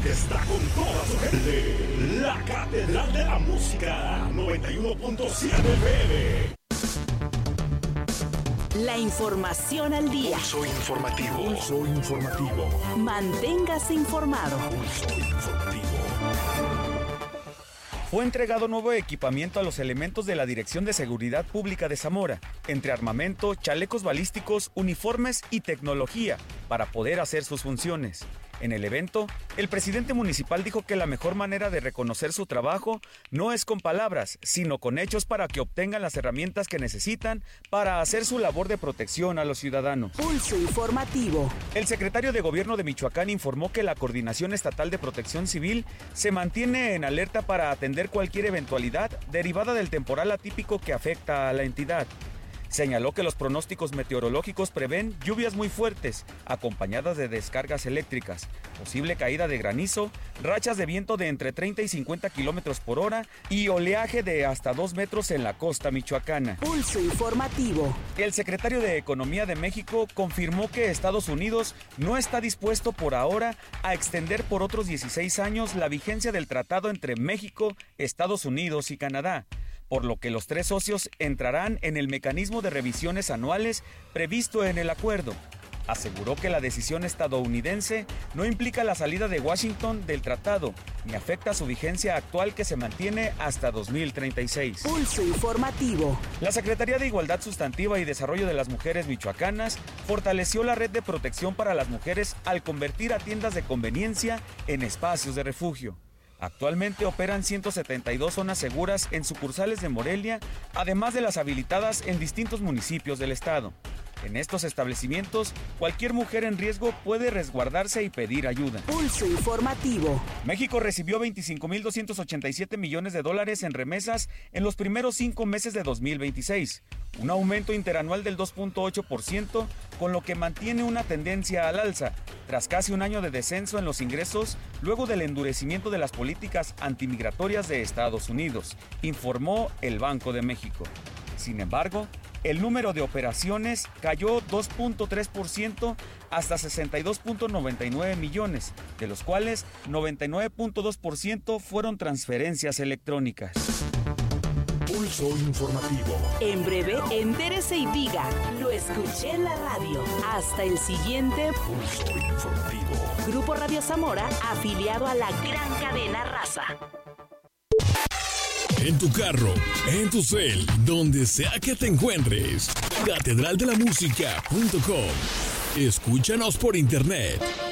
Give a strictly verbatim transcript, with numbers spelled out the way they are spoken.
está con toda su gente. La Catedral de la Música, noventa y uno punto siete F M. La información al día. Pulso informativo. Pulso informativo. Manténgase informado. Pulso informativo. Fue entregado nuevo equipamiento a los elementos de la Dirección de Seguridad Pública de Zamora, entre armamento, chalecos balísticos, uniformes y tecnología, para poder hacer sus funciones. En el evento, el presidente municipal dijo que la mejor manera de reconocer su trabajo no es con palabras, sino con hechos para que obtengan las herramientas que necesitan para hacer su labor de protección a los ciudadanos. Pulso informativo. El secretario de Gobierno de Michoacán informó que la Coordinación Estatal de Protección Civil se mantiene en alerta para atender cualquier eventualidad derivada del temporal atípico que afecta a la entidad. Señaló que los pronósticos meteorológicos prevén lluvias muy fuertes, acompañadas de descargas eléctricas, posible caída de granizo, rachas de viento de entre treinta y cincuenta kilómetros por hora y oleaje de hasta dos metros en la costa michoacana. Pulso informativo. El secretario de Economía de México confirmó que Estados Unidos no está dispuesto por ahora a extender por otros dieciséis años la vigencia del tratado entre México, Estados Unidos y Canadá, por lo que los tres socios entrarán en el mecanismo de revisiones anuales previsto en el acuerdo. Aseguró que la decisión estadounidense no implica la salida de Washington del tratado, ni afecta su vigencia actual que se mantiene hasta dos mil treinta y seis. Pulso informativo. La Secretaría de Igualdad Sustantiva y Desarrollo de las Mujeres michoacanas fortaleció la red de protección para las mujeres al convertir a tiendas de conveniencia en espacios de refugio. Actualmente operan ciento setenta y dos zonas seguras en sucursales de Morelia, además de las habilitadas en distintos municipios del estado. En estos establecimientos, cualquier mujer en riesgo puede resguardarse y pedir ayuda. Pulso informativo. México recibió veinticinco mil doscientos ochenta y siete millones de dólares en remesas en los primeros cinco meses de dos mil veintiséis, un aumento interanual del dos punto ocho por ciento, con lo que mantiene una tendencia al alza, tras casi un año de descenso en los ingresos luego del endurecimiento de las políticas antimigratorias de Estados Unidos, informó el Banco de México. Sin embargo, el número de operaciones cayó dos punto tres por ciento hasta sesenta y dos punto noventa y nueve millones, de los cuales noventa y nueve punto dos por ciento fueron transferencias electrónicas. Pulso informativo. En breve, entérese y diga, lo escuché en la radio. Hasta el siguiente Pulso informativo. Grupo Radio Zamora, afiliado a la gran cadena Raza. En tu carro, en tu cel, donde sea que te encuentres. catedral de la música punto com. Escúchanos por internet